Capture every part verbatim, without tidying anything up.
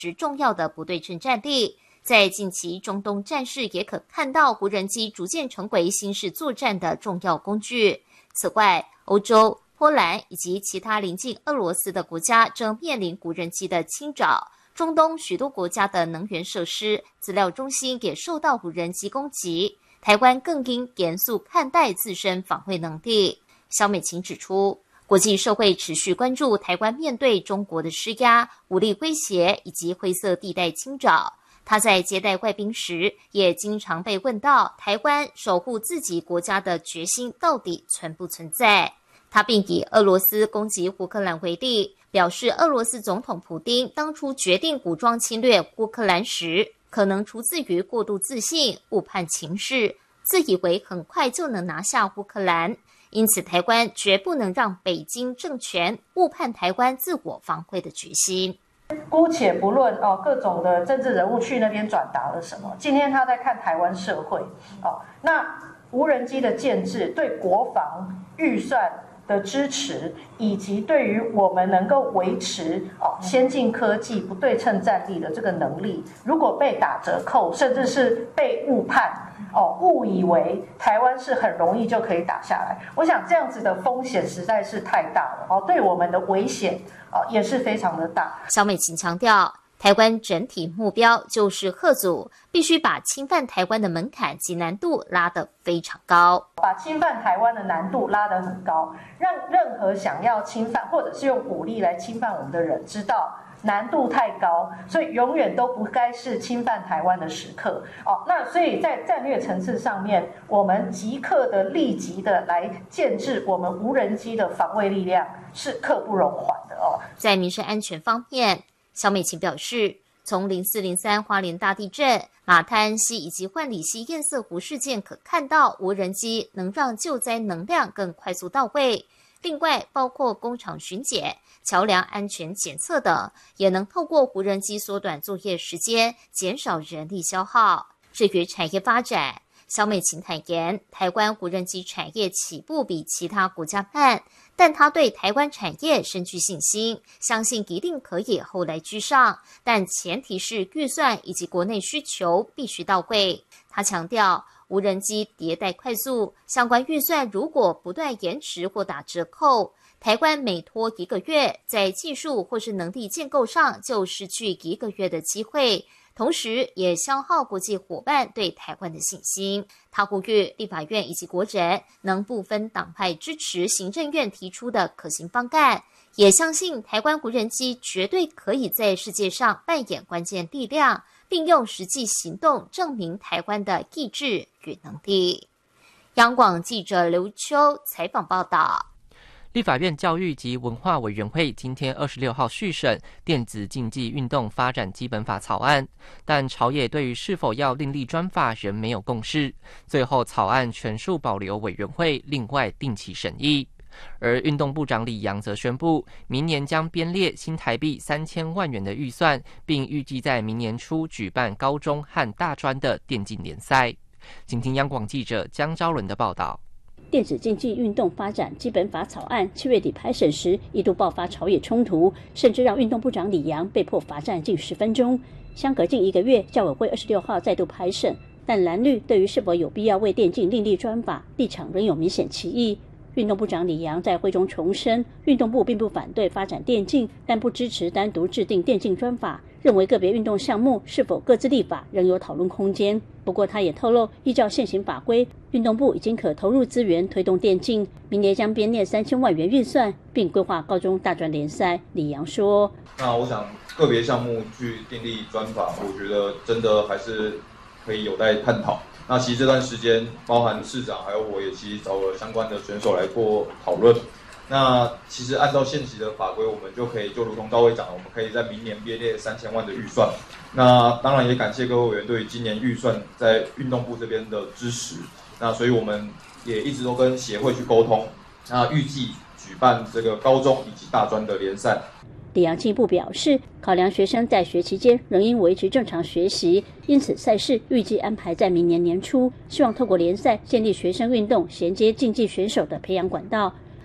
是重要的不对称战力。在近期中东战事，也可看到无人机逐渐成为新式作战的重要工具。此外，欧洲、波兰以及其他邻近俄罗斯的国家正面临无人机的侵扰。中东许多国家的能源设施、资料中心也受到无人机攻击。台湾更应严肃看待自身防卫能力。萧美琴指出，国际社会持续关注台湾面对中国的施压、武力威胁以及灰色地带侵扰。他在接待外宾时，也经常被问到台湾守护自己国家的决心到底存不存在。他并以俄罗斯攻击乌克兰为例，表示俄罗斯总统普丁当初决定武装侵略乌克兰时，可能出自于过度自信、误判情势，自以为很快就能拿下乌克兰。因此，台湾绝不能让北京政权误判台湾自我防卫的决心。 姑且不论哦，各种的政治人物去那边转达了什么，今天他在看台湾社会哦，那无人机的建制对国防预算的支持，以及对于我们能够维持哦先进科技不对称战力的这个能力，如果被打折扣，甚至是被误判哦，误以为台湾是很容易就可以打下来，我想这样子的风险实在是太大了哦，对我们的危险哦也是非常的大。 萧美琴强调，台湾整体目标就是嚇阻，必须把侵犯台湾的门槛及难度拉得非常高， 把侵犯台湾的难度拉得很高，让任何想要侵犯或者是用武力来侵犯我们的人知道难度太高，所以永远都不该是侵犯台湾的时刻哦。那所以在战略层次上面，我们即刻的、立即的来建制我们无人机的防卫力量是刻不容缓的哦。 在民生安全方面，萧美琴表示，从零四零三花莲大地震、马滩安溪以及万里溪堰塞湖事件可看到，无人机能让救灾能量更快速到位。另外，包括工厂巡检、桥梁安全检测等，也能透过无人机缩短作业时间，减少人力消耗。至于产业发展，萧美琴坦言，台湾无人机产业起步比其他国家慢，但他对台湾产业深具信心，相信一定可以后来居上，但前提是预算以及国内需求必须到位。他强调，无人机迭代快速，相关预算如果不断延迟或打折扣，台湾每拖一个月，在技术或是能力建构上就失去一个月的机会，同时也消耗国际伙伴对台湾的信心。他呼吁立法院以及国人能不分党派支持行政院提出的可行方案，也相信台湾无人机绝对可以在世界上扮演关键力量，并用实际行动证明台湾的意志与能力。央广记者刘秋采访报道。 立法院教育及文化委员会今天二十六号续审电子竞技运动发展基本法草案，但朝野对于是否要另立专法仍没有共识，最后草案全数保留委员会另外定期审议。而运动部长李扬则宣布，明年将编列新台币三千万元的预算，并预计在明年初举办高中和大专的电竞联赛。请听央广记者江昭伦的报道。 电子竞技运动发展基本法草案七月底排审时，一度爆发朝野冲突，甚至让运动部长李扬被迫罚站近十分钟。相隔近一个月，教委会二十六号再度排审，但蓝绿对于是否有必要为电竞另立专法，立场仍有明显歧义。运动部长李扬在会中重申，运动部并不反对发展电竞，但不支持单独制定电竞专法，认为个别运动项目是否各自立法仍有讨论空间。不过他也透露，依照现行法规，运动部已经可投入资源推动电竞，明年将编列三千万元预算，并规划高中大专联赛。李扬说， 那我想个别项目去订立专法，我觉得真的还是可以有待探讨。那其实这段时间，包含市长还有我也其实找了相关的选手来做讨论。那其实按照现行的法规，我们就可以就如同高委讲的，我们可以在明年编列三千万的预算。那当然也感谢各位委员对于今年预算在运动部这边的支持。那所以我们也一直都跟协会去沟通，那预计举办这个高中以及大专的联赛。 李扬进一步表示，考量学生在学期间仍应维持正常学习，因此赛事预计安排在明年年初，希望透过联赛建立学生运动衔接竞技选手的培养管道。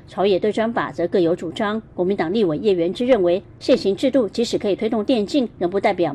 朝野对专法则各有主张。国民党立委叶元之认为，现行制度即使可以推动电竞，仍不代表